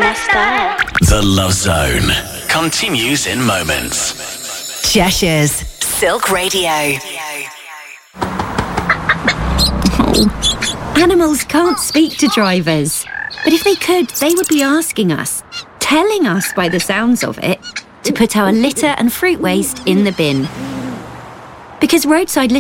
style. The Love Zone continues in moments. Cheshire's Silk Radio. Animals can't speak to drivers. But if they could, they would be asking us, telling us by the sounds of it, to put our litter and fruit waste in the bin. Because roadside